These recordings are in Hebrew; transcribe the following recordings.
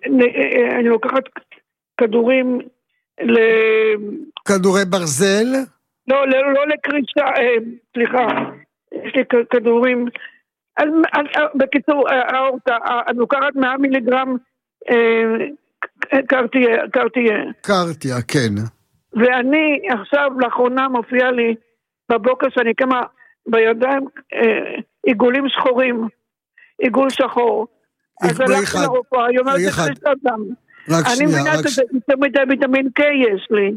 אני לוקחת כדורים כדורי ברזל? לא לקרישה, סליחה, יש לי כדורים, בקיצור, אני לוקחת 100 מיליגרם קרטיה, כן. ואני עכשיו לאחרונה מופיע לי בבוקר שאני קמה בידיים עיגולים שחורים, עיגול שחור. אז הלכתי לרופאה, היא אומרת שחשת דם. אני מבינה שזה ויטמין K יש לי.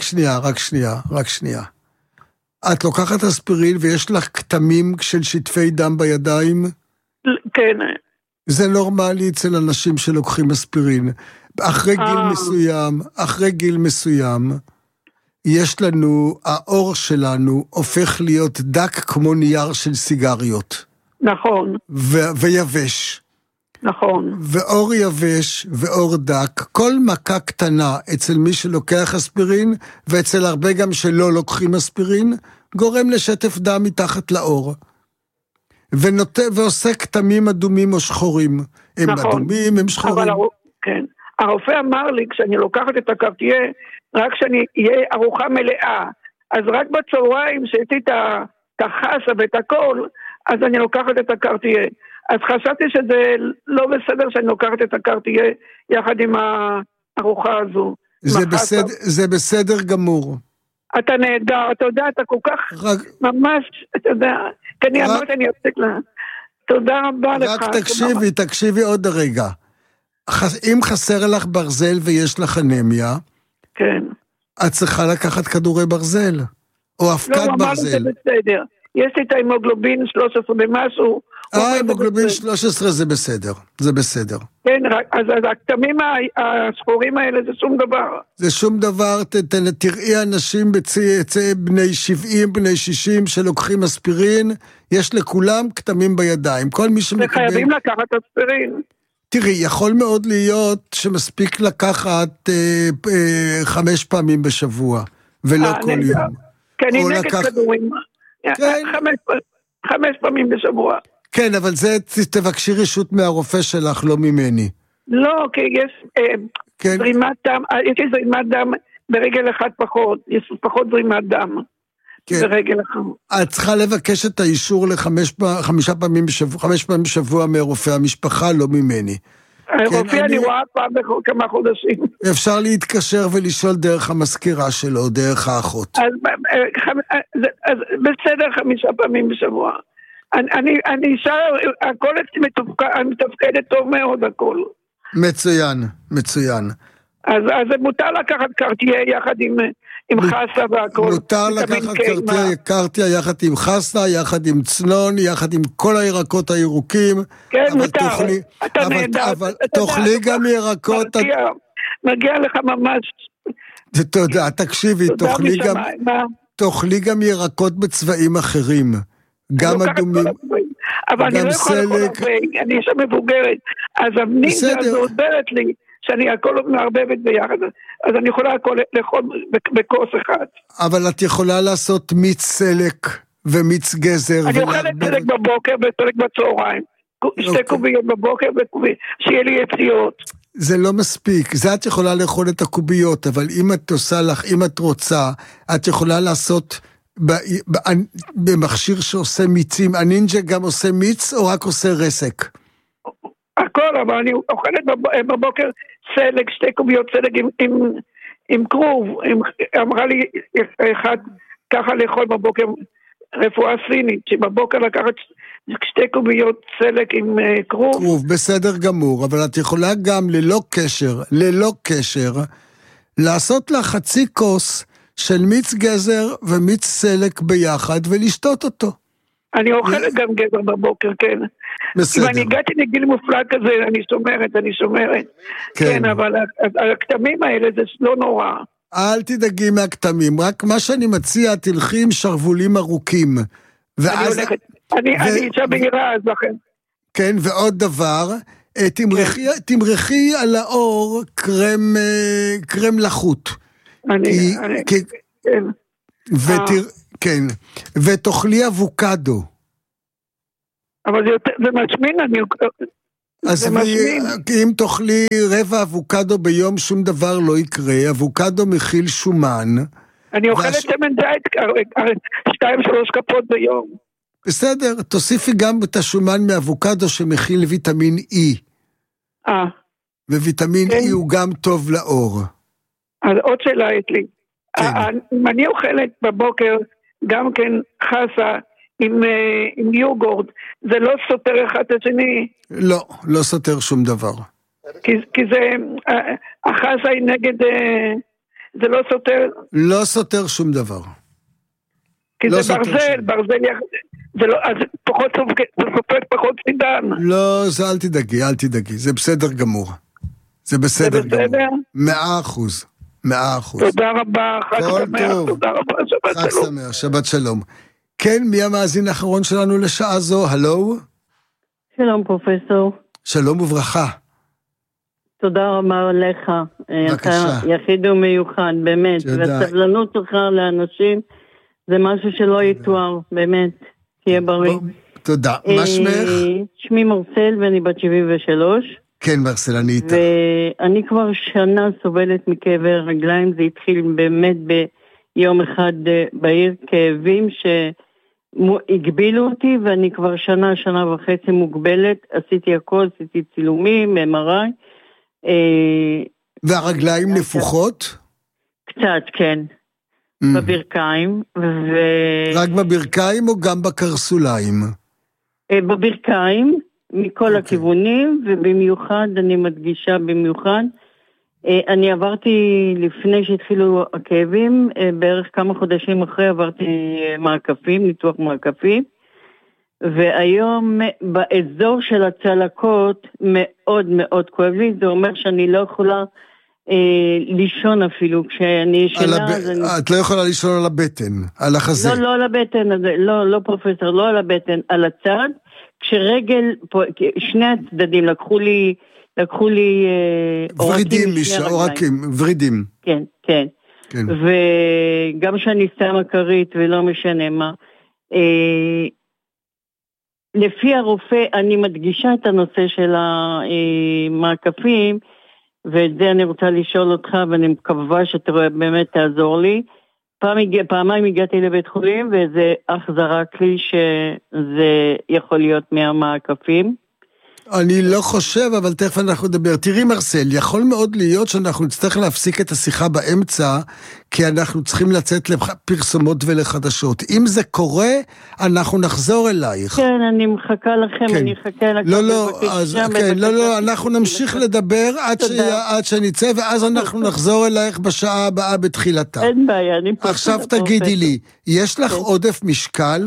רק שנייה. את לוקחת אספירין ויש לך כתמים של שטפי דם בידיים? כן. זה נורמלי אצל אנשים שלוקחים אספירין. אחרי גיל מסוים, יש לנו, האור שלנו הופך להיות דק כמו נייר של סיגריות. נכון. ויבש. נכון. ואור יבש ואור דק, כל מכה קטנה אצל מי שלוקח אספירין, ואצל הרבה גם שלא לוקחים אספירין, גורם לשטף דם מתחת לאור. ועושה כתמים אדומים או שחורים. הם נכון. אדומים, הם שחורים. כן. הרופא אמר לי, כשאני לוקחת את הקרטיה, רק שאני אהיה ארוחה מלאה, אז רק בצהריים שעשיתי את החסה ואת הכל, אז אני לוקחת את הקרטיה. אז חשבתי שזה לא בסדר שאני לוקחת את הקרטיה יחד עם הארוחה הזו. זה בסדר גמור. אתה נהדר, אתה יודע, אתה כל כך ממש, אתה יודע, כי אני אמרת, אני אפסיק לה. תודה רבה לך. רק תקשיבי עוד הרגע. אם חסר לך ברזל ויש לך אנמיה, כן. את צריכה לקחת כדורי ברזל, או אבקת ברזל. לא, אמרנו זה בסדר. יש לי את ההימוגלובין 13 במשהו. ההימוגלובין 13 זה בסדר. כן, אז הכתמים השחורים האלה זה שום דבר. זה שום דבר, תראי אנשים בני 70, בני 60 שלוקחים אספירין, יש לכולם כתמים בידיים. כל מי שמקבל... וחייבים לקחת אספירין. תראי, יכול מאוד להיות שמספיק לקחת 5 פעמים בשבוע, ולא כל יום. כן, אני נגד כדורים. 5 פעמים בשבוע. כן, אבל זה תבקשי רשות מהרופא שלך, לא ממני. לא, כי יש זרימת דם, יש לי זרימת דם ברגל אחד פחות, יש פחות זרימת דם ברגל אחד. את צריכה לבקש את האישור 5 פעמים בשבוע מרופא המשפחה, לא ממני. הרופא אני רואה פעם בכמה חודשים. אפשר להתקשר ולשאול דרך המזכירה שלו, דרך האחות. אז בסדר 5 פעמים בשבוע. אני אישה, הכל מתפקדת טוב מאוד, הכל. מצוין. אז זה מותר לקחת קרטיה יחד עם חסה והכל. מותר לקחת קרטיה יחד עם חסה, יחד עם צנון, יחד עם כל הירקות הירוקים. כן, מותר. אתה נהדר. אבל תאכלי גם ירקות. מגיע לך ממש. תודה, תקשיבי, תאכלי גם ירקות בצבעים אחרים. גם אדומים. אבל אני לא יכולה לכל הרבה, אני אישה מבוגרת. אז הנינג'ה הזו עוזרת לי. שאני הכל מערבבת ביחד, אז אני יכולה הכל לאכול בכוס אחד. אבל את יכולה לעשות מיץ סלק ומיץ גזר. אני אוכלת סלק בבוקר וסלק בצהריים. 2 קוביות בבוקר שיהיה לי יציאות. זה לא מספיק, זה את יכולה לאכול את הקוביות, אבל אם את עושה לך, אם את רוצה, את יכולה לעשות במכשיר שעושה מיצים. הנינג'ה גם עושה מיץ או רק עושה רסק? הכל, אבל אני אוכלת בבוקר סלק, 2 קוביות סלק עם כרוב. אמרה לי אחד ככה לאכול בבוקר רפואה סינית, שבבוקר לקחת 2 קוביות סלק עם כרוב. כרוב, בסדר גמור, אבל את יכולה גם ללא קשר, לעשות לה חצי כוס של מיץ גזר ומיץ סלק ביחד ולשתות אותו. אני אוכלת גם גזר בבוקר, כן. בסדר. ואני הגעתי לגיל מופלא כזה, אני שומרת. כן, אבל הכתמים האלה זה לא נורא. אל תדאגי מהכתמים, רק מה שאני מציע, תלכי עם שרבולים ארוכים. אני אישה בהירה, אז לכן. כן, ועוד דבר, תמרחי על האור קרם לחוט. כן, ותאכלי אבוקדו. אבל זה משמין, אז אם תאכלי רבע אבוקדו ביום, שום דבר לא יקרה. אבוקדו מכיל שומן. אני אוכלת שמן זית 2-3 כפות ביום. בסדר, תוסיפי גם את השומן מאבוקדו שמכיל ויטמין E. וויטמין E הוא גם טוב לאור. אז עוד שאלה יש לי. אם אני אוכלת בבוקר גם כן חסה עם יוגורט, זה לא סותר אחד את השני? לא, לא סותר שום דבר. כי זה, החסה היא נגד, זה לא סותר? לא סותר שום דבר. כי זה ברזל זה לא, אז פחות סופק פחות סידן. לא, זה אל תדאגי, זה בסדר גמור. זה בסדר גמור. 100%. תודה רבה, חג שמח, תודה רבה, שבת שלום. חג שמח, שבת שלום. כן, מי המאזין האחרון שלנו לשעה זו? הלו? שלום פרופסור. שלום וברכה. תודה רבה לך. בבקשה. אתה יחיד ומיוחד, באמת. והסבלנות שלך לאנשים זה משהו שלא יתואר, באמת. תהיה בריא. תודה. מה שמך? שמי מרסל ואני בת 73. כן, מרסל, אני איתך. ואני כבר שנה סובלת מכאבי רגליים, זה התחיל באמת ביום אחד בעיר, כאבים שהגבילו אותי, ואני כבר שנה וחצי מוגבלת, עשיתי הכל, עשיתי צילומים, MRI. והרגליים נפוחות? קצת, כן. בברכיים. רק בברכיים או גם בקרסוליים? בברכיים. מכל הכיוונים, ובמיוחד, אני מדגישה במיוחד, אני עברתי, לפני שהתחילו הכאבים, בערך כמה חודשים אחרי עברתי מעקפים, ניתוח מעקפים, והיום באזור של הצלקות מאוד מאוד כואב לי, זה אומר שאני לא יכולה לישון אפילו, כשאני ישנה... את לא יכולה לישון על הבטן, על החזה. לא על הבטן, לא פרופסור, לא על הבטן, על הצד, כשרגל, שני הצדדים לקחו לי ורידים, ורידים. כן. וגם שאני שמה כרית ולא משנה מה. לפי הרופא, אני מדגישה את הנושא של המעקפים, ואת זה אני רוצה לשאול אותך, ואני מקווה שאתה באמת תעזור לי. פעמיים הגעתי לבית חולים, וזה אך זרק לי שזה יכול להיות מהמעקפים. אני לא חושב, אבל תכף אנחנו נדבר. תראי מרסל, יכול מאוד להיות שאנחנו נצטרך להפסיק את השיחה באמצע, כי אנחנו צריכים לצאת לפרסומות ולחדשות. אם זה קורה, אנחנו נחזור אלייך. כן, אני מחכה לכם, כן. אני אחכה לכם. לא, אנחנו נמשיך לדבר עד שנצא, ואז אנחנו נחזור אלייך בשעה הבאה בתחילתה. אין בעיה, אני פה. עכשיו תגידי לי, יש לך עודף משקל?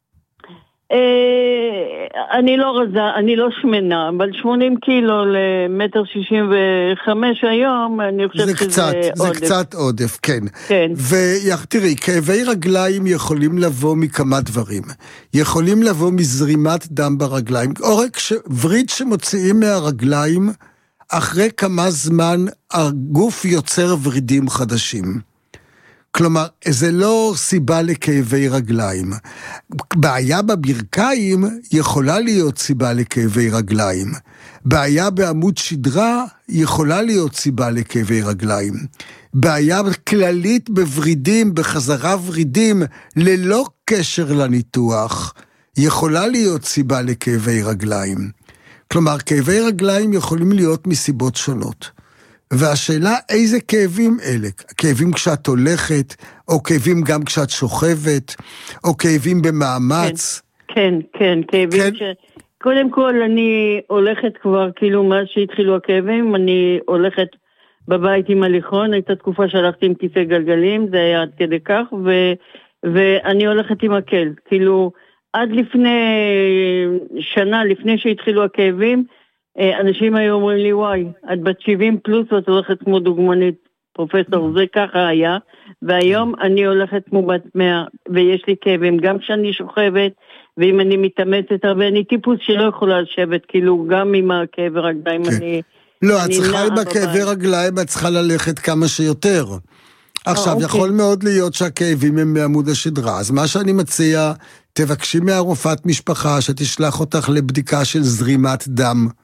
אני לא רזה, אני לא שמנה, אבל 80 קילו ל1.65 היום, אני חושבת שזה עודף. זה קצת עודף, כן. ותראי, כאבי רגליים יכולים לבוא מכמה דברים. יכולים לבוא מזרימת דם ברגליים. וריד שמוציאים מהרגליים, אחרי כמה זמן הגוף יוצר ורידים חדשים. כלומר, זה לא סיבה לכאבי רגליים. בעיה בברכיים יכולה להיות סיבה לכאבי רגליים. בעיה בעמוד שדרה יכולה להיות סיבה לכאבי רגליים. בעיה כללית בוורידים, בחזרה ורידים, ללא קשר לניתוח, יכולה להיות סיבה לכאבי רגליים. כלומר, כאבי רגליים יכולים להיות מסיבות שונות. והשאלה איזה כאבים אלה, כאבים כשאת הולכת, או כאבים גם כשאת שוכבת, או כאבים במאמץ. כן, כאבים קודם כל אני הולכת כבר, כאילו מאז שהתחילו הכאבים, אני הולכת בבית עם הליכון, הייתה תקופה שהלכתי עם כיסא גלגלים, זה היה עד כדי כך, ואני הולכת עם הקל, כאילו עד לפני שנה, לפני שהתחילו הכאבים, אנשים היו אומרים לי, וואי, את בת 70 פלוס ואת הולכת כמו דוגמנית, פרופסור, זה ככה היה, והיום אני הולכת כמו בת 100, ויש לי כאבים, גם כשאני שוכבת, ואם אני מתאמצת הרבה, אני טיפוס שלא יכולה לשבת, כאילו גם עם הכאב הרגליים, לא, את צריכה עם הכאבי רגליים, את צריכה ללכת כמה שיותר. עכשיו, יכול מאוד להיות שהכאבים הם מעמוד השדרה, אז מה שאני מציע, תבקשי מהרופאת משפחה שתשלח אותך לבדיקה של זרימת דם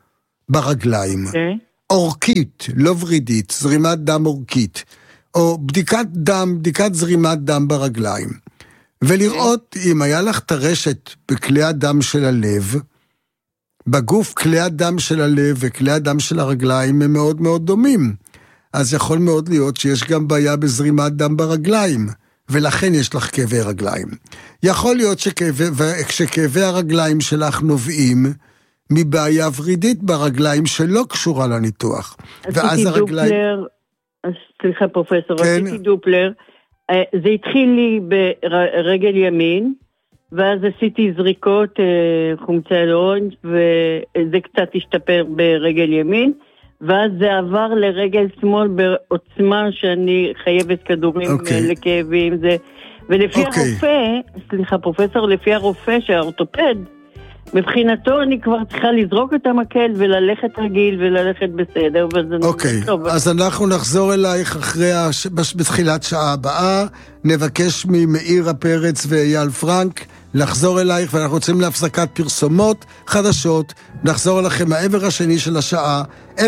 ברגליים. אורכית, לא ורידית, זרימת דם אורכית. או בדיקת זרימת דם ברגליים. ולראות אם היה לך טרשת בכלי הדם של הלב, בגוף כלי הדם של הלב וכלי הדם של הרגליים הם מאוד מאוד דומים. אז יכול מאוד להיות שיש גם בעיה בזרימת דם ברגליים, ולכן יש לך כאבי רגליים. יכול להיות שכאבי הרגליים שלך נובעים מבעיה ורידית ברגליים שלא קשורה לניתוח. ואז הרגליים... סליחה פרופסור, עשיתי דופלר, זה התחיל לי ברגל ימין, ואז עשיתי זריקות חומצה אלאון, וזה קצת השתפר ברגל ימין, ואז זה עבר לרגל שמאל בעוצמה שאני חייבת כדורים לכאבים, ולפי הרופא, סליחה פרופסור, לפי הרופא שהאורתופד, מבחינתו אני כבר צריכה לזרוק את המקל וללכת רגיל וללכת בסדר. אוקיי, אז אנחנו נחזור אלייך בתחילת שעה הבאה, נבקש ממאיר הפרץ ואייל פרנק לחזור אלייך, ואנחנו רוצים להפסקת פרסומות חדשות, נחזור אליכם העבר השני של השעה, 0552-103-103.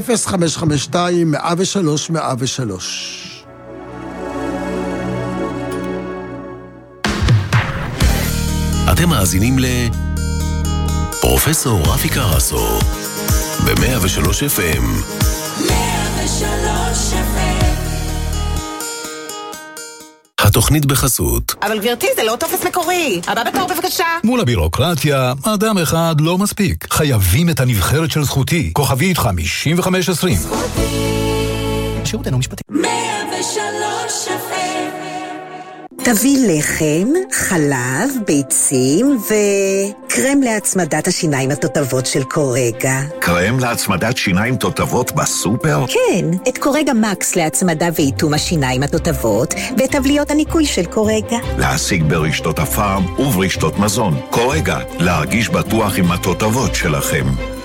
אתם מאזינים פרופסור רפי קרסו ב-103 FM. 103 FM. התוכנית בחסות. אבל גברתי, זה לא טופס מקורי. הבא בתור בבקשה. מול הבירוקרטיה, אדם אחד לא מספיק. חייבים את הנבחרת של זכותי. כוכבית 5520. שירות אינו משפטי. 103 FM. תביא לחם, חלב, ביצים וקרם להצמדת השיניים התותבות של קורגה. קרם להצמדת שיניים תותבות בסופר? כן, את קורגה מקס להצמדה ואיתום השיניים התותבות ואת תבליות הניקוי של קורגה. להשיג ברשתות הפארם וברשתות מזון. קורגה, להרגיש בטוח עם התותבות שלכם.